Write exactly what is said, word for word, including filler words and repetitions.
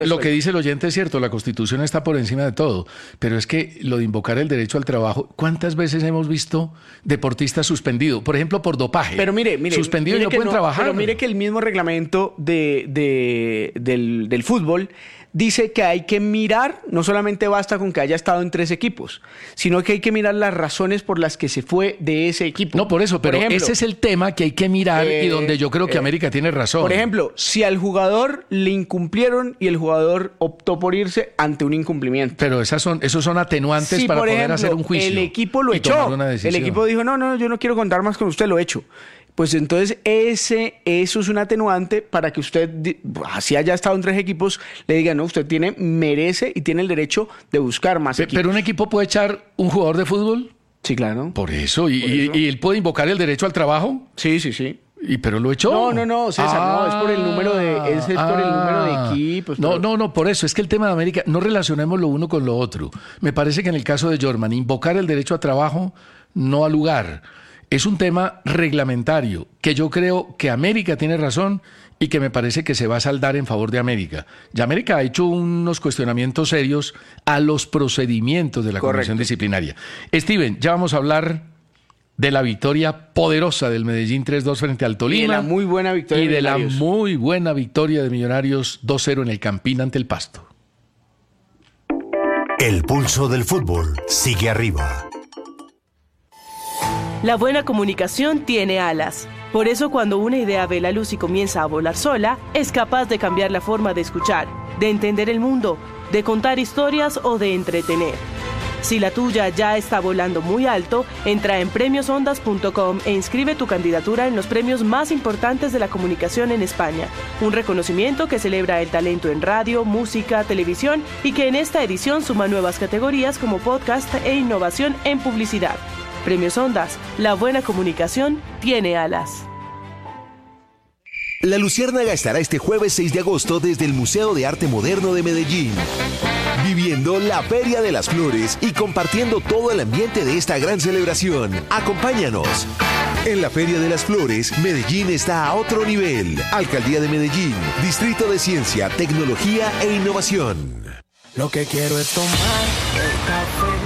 Lo que dice el oyente es cierto, la Constitución está por encima de todo, pero es que lo de invocar el derecho al trabajo, ¿cuántas veces hemos visto deportistas suspendidos? Por ejemplo, por dopaje. Pero mire, mire, suspendidos mire y no que pueden no, trabajar. Pero mire que el mismo reglamento de, de, del, del fútbol dice que hay que mirar, no solamente basta con que haya estado en tres equipos, sino que hay que mirar las razones por las que se fue de ese equipo. No, por eso, pero por ejemplo, ese es el tema que hay que mirar eh, y donde yo creo que eh, América tiene razón. Por ejemplo, si al jugador le incumplieron y el jugador optó por irse ante un incumplimiento. Pero esas son, esos son atenuantes si, para poder ejemplo, hacer un juicio. El equipo lo echó. El equipo dijo, no, no, yo no quiero contar más con usted, lo echo. Pues entonces ese, eso es un atenuante para que usted, así haya estado en tres equipos, le diga, no, usted tiene, merece y tiene el derecho de buscar más Pe- equipos. ¿Pero un equipo puede echar un jugador de fútbol? Sí, claro. Por eso. ¿Y, Por eso. y, y él puede invocar el derecho al trabajo? Sí, sí, sí. ¿Y pero lo echó? No, no, no, César, ah, no, es por el número de, es, es ah, por el número de equipos. No, pero... no, no, por eso, es que el tema de América, no relacionemos lo uno con lo otro. Me parece que en el caso de Jorman, invocar el derecho a trabajo no al lugar. Es un tema reglamentario que yo creo que América tiene razón y que me parece que se va a saldar en favor de América. Ya América ha hecho unos cuestionamientos serios a los procedimientos de la Correcto. Comisión Disciplinaria. Steven, ya vamos a hablar de la victoria poderosa del Medellín tres dos frente al Tolima. Y de la muy buena victoria Y de, de la Millonarios. muy buena victoria de Millonarios dos cero en el Campín ante el Pasto. El pulso del fútbol sigue arriba. La buena comunicación tiene alas. Por eso cuando una idea ve la luz y comienza a volar sola, es capaz de cambiar la forma de escuchar, de entender el mundo, de contar historias o de entretener. Si la tuya ya está volando muy alto, entra en premios ondas punto com e inscribe tu candidatura en los premios más importantes de la comunicación en España. Un reconocimiento que celebra el talento en radio, música, televisión y que en esta edición suma nuevas categorías como podcast e innovación en publicidad. Premios Ondas, la buena comunicación tiene alas. La Luciérnaga estará este jueves seis de agosto desde el Museo de Arte Moderno de Medellín, viviendo la Feria de las Flores y compartiendo todo el ambiente de esta gran celebración. Acompáñanos. En la Feria de las Flores, Medellín está a otro nivel. Alcaldía de Medellín, Distrito de Ciencia, Tecnología e Innovación. Lo que quiero es tomar el café